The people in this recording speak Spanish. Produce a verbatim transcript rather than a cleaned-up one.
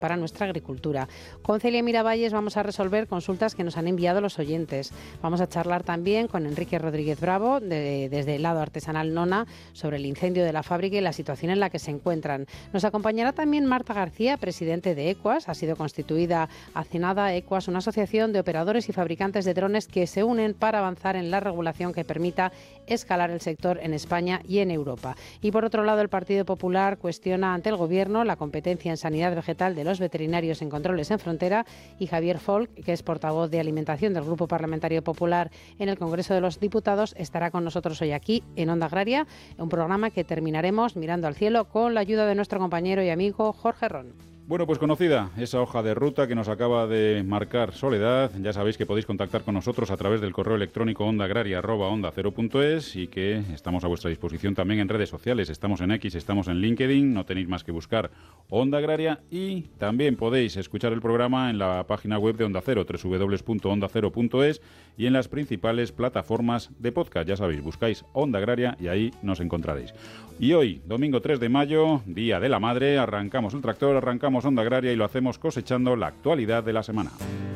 para nuestra agricultura. Con Celia Miravalles vamos a resolver consultas que nos han enviado los oyentes. Vamos a charlar también con Enrique Rodríguez Bravo, de, desde el lado artesanal Nona, sobre el incendio de la fábrica y la situación en la que se encuentran. Nos acompañará también Marta García, presidente de Equas. Ha sido constituida hace nada Equas, una asociación de operadores y fabricantes de drones que se unen para avanzar en la regulación que permita escalar el sector en España y en Europa. Y por otro lado, el Partido Popular cuestiona ante el Gobierno la competencia en sanidad vegetal de los veterinarios en controles en frontera, y Javier Folk, que es portavoz de alimentación del Grupo Parlamentario Popular en el Congreso de los Diputados, estará con nosotros hoy aquí en Onda Agraria, un programa que terminaremos mirando al cielo con la ayuda de nuestro compañero y amigo Jorge Ron. Bueno, pues conocida esa hoja de ruta que nos acaba de marcar Soledad. Ya sabéis que podéis contactar con nosotros a través del correo electrónico ondaagraria arroba onda cero punto es y que estamos a vuestra disposición también en redes sociales. Estamos en X, estamos en LinkedIn, no tenéis más que buscar Onda Agraria, y también podéis escuchar el programa en la página web de Onda Cero, doble u doble u doble u punto onda cero punto es, y en las principales plataformas de podcast. Ya sabéis, buscáis Onda Agraria y ahí nos encontraréis. Y hoy, domingo tres de mayo, Día de la Madre, arrancamos el tractor, arrancamos Onda Agraria y lo hacemos cosechando la actualidad de la semana.